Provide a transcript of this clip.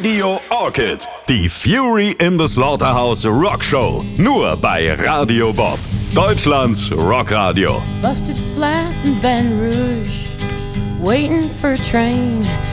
Radio Orchid. Die Fury in the Slaughterhouse Rock Show. Nur bei Radio Bob. Deutschlands Rockradio. Busted flat in Baton Rouge, waiting for a train.